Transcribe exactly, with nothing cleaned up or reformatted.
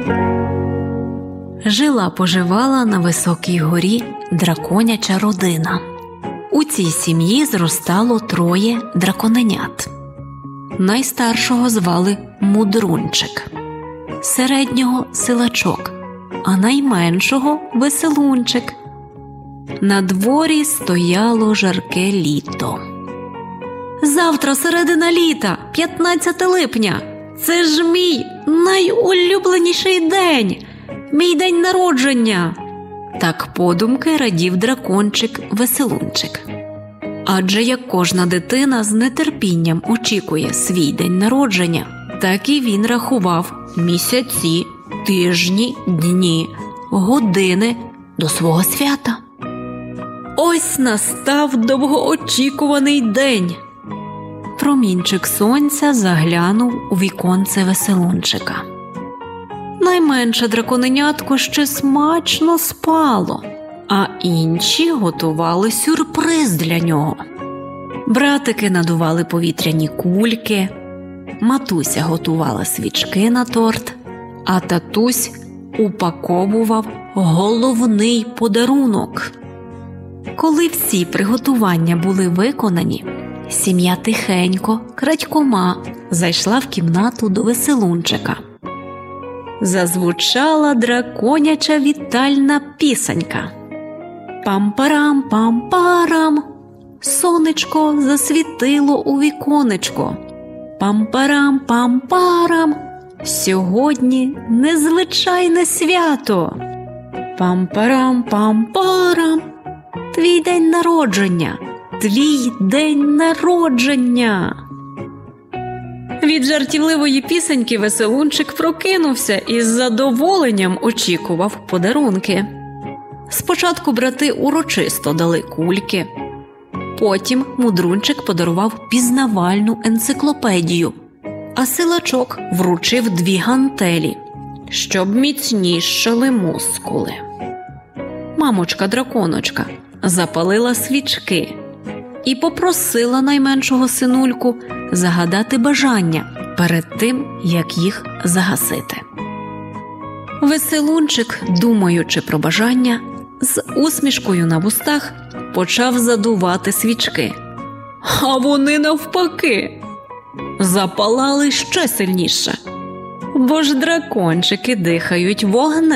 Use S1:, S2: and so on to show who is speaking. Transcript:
S1: Жила-поживала на високій горі драконяча родина. У цій сім'ї зростало троє драконенят. Найстаршого звали Мудрунчик, середнього – Силачок, а найменшого – Веселунчик. На дворі стояло жарке літо. «Завтра середина літа, п'ятнадцяте липня. Це ж мій найулюбленіший день, мій день народження!» Так подумки радів дракончик-Веселунчик. Адже як кожна дитина з нетерпінням очікує свій день народження, так і він рахував місяці, тижні, дні, години до свого свята. Ось настав довгоочікуваний день. Промінчик сонця заглянув у віконце Веселунчика. Найменше драконенятко ще смачно спало, а інші готували сюрприз для нього. Братики надували повітряні кульки, матуся готувала свічки на торт, а татусь упаковував головний подарунок. Коли всі приготування були виконані, сім'я тихенько, крадькома зайшла в кімнату до Веселунчика. Зазвучала драконяча вітальна пісенька. Пам-парам-пам-парам, сонечко засвітило у віконечко. Пам-парам-пам-парам, сьогодні незвичайне свято. Пам-парам-пам-парам, твій день народження, твій день народження. Від жартівливої пісеньки Веселунчик прокинувся і з задоволенням очікував подарунки. Спочатку брати урочисто дали кульки, потім Мудрунчик подарував пізнавальну енциклопедію, а Силачок вручив дві гантелі, щоб міцнішали мускули. Мамочка-драконочка запалила свічки і попросила найменшого синульку загадати бажання перед тим, як їх загасити. Веселунчик, думаючи про бажання, з усмішкою на вустах почав задувати свічки. А вони навпаки запалали ще сильніше, бо ж дракончики дихають вогнем.